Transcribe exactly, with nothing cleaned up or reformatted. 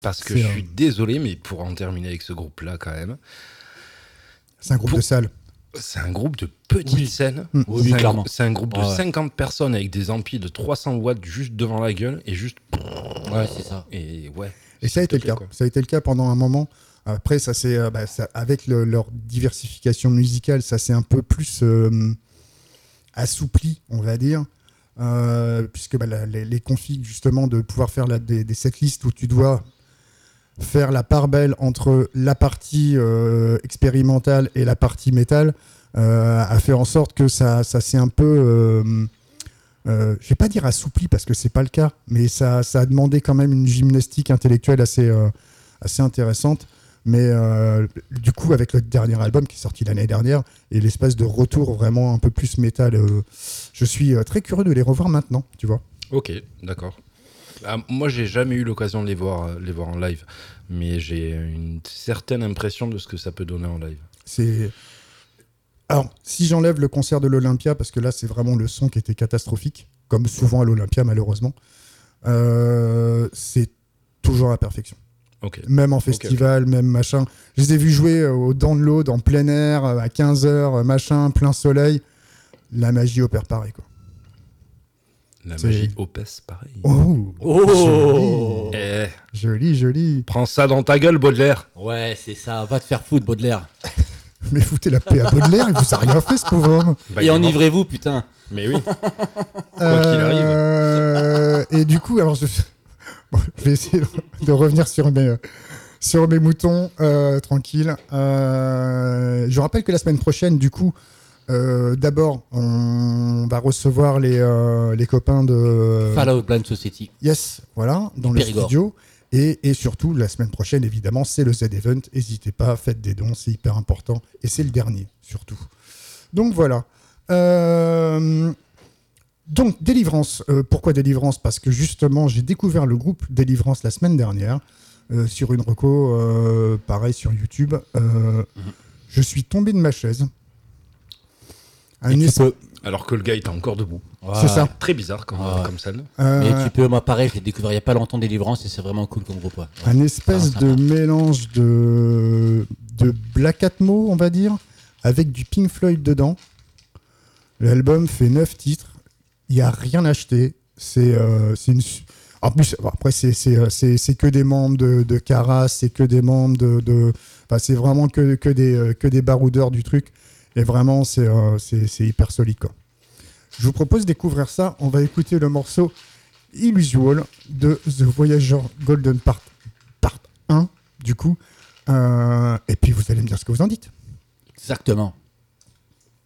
Parce que C'est je un- suis désolé, mais pour en terminer avec ce groupe-là, quand même, C'est un groupe Pour- de salles. c'est un groupe de petites Oui. scènes. Mm. Oui, c'est, oui, clairement. un, c'est un groupe de Ouais, ouais. cinquante personnes avec des amplis de trois cents watts juste devant la gueule et juste. Ouais, c'est ça. Et ouais. Et ça a s'il te été le plaît, cas. quoi. Ça a été le cas pendant un moment. Après, ça c'est euh, bah, ça- avec le- leur diversification musicale, ça s'est un peu plus euh, assoupli, on va dire, Euh, puisque bah, la- les, les configs justement de pouvoir faire la- des, des setlists où tu dois faire la part belle entre la partie euh, expérimentale et la partie métal, euh, a fait en sorte que ça, ça s'est un peu, euh, euh, je vais pas dire assoupli parce que c'est pas le cas, mais ça, ça a demandé quand même une gymnastique intellectuelle assez, euh, assez intéressante. Mais euh, du coup, avec le dernier album qui est sorti l'année dernière et l'espèce de retour vraiment un peu plus métal, euh, je suis euh, très curieux de les revoir maintenant, tu vois. Ok, d'accord. Ah, moi, j'ai jamais eu l'occasion de les voir, euh, les voir en live, mais j'ai une certaine impression de ce que ça peut donner en live. C'est alors si j'enlève le concert de l'Olympia parce que là c'est vraiment le son qui était catastrophique, comme souvent à l'Olympia malheureusement, euh, c'est toujours à perfection. Ok. Même en festival, même machin. Je les ai vus jouer au download, en plein air, à quinze heures, machin, plein soleil. La magie opère pareil, quoi. La C'est- magie Opès, pareil. Oh, Oh Eh, joli, joli. prends ça dans ta gueule, Baudelaire. Ouais, c'est ça. Va te faire foutre, Baudelaire. Mais foutez la paix à Baudelaire, il vous a rien fait, ce pauvre homme. Bah, Et il est mort. enivrez-vous, putain. Mais oui. Quoi qu'il arrive. Euh, Et du coup, alors je, bon, je vais essayer de, de revenir sur mes, sur mes moutons, euh, tranquille. Euh, je rappelle que la semaine prochaine, du coup, euh, d'abord, on va recevoir les, euh, les copains de Fallout Blind Society. Yes, voilà, dans le Périgord. studio. Et, et surtout, la semaine prochaine, évidemment, c'est le Z-Event. N'hésitez pas, faites des dons, c'est hyper important. Et c'est le dernier, surtout. Donc voilà. Euh, Donc, Délivrance. Euh, pourquoi Délivrance ? Parce que justement, j'ai découvert le groupe Délivrance la semaine dernière, euh, sur une reco, euh, pareil, sur YouTube. Euh, Je suis tombé de ma chaise. Un Et tu es- peux. Alors que le gars était encore debout. C'est ça. Très bizarre comme, Ouais. comme scène. Euh, Mais tu peux, moi pareil, je l'ai découvert il n'y a pas longtemps, Délivrance, et c'est vraiment cool comme groupe. Ouais. Un espèce Ah, de sympa. mélange de, de Black Atmo, on va dire, avec du Pink Floyd dedans. L'album fait neuf titres. Il n'y a rien acheté. C'est euh, c'est une. su- En plus, bon, après, c'est c'est, euh, c'est- c'est que des membres de, de Caras, c'est que des membres de. de enfin, c'est vraiment que, que, des, euh, que des baroudeurs du truc. Et vraiment, c'est euh, c'est- c'est hyper solide, quoi. Je vous propose de découvrir ça. On va écouter le morceau Illusual de The Voyager Golden Part, part un, du coup. Euh, et puis, vous allez me dire ce que vous en dites. Exactement.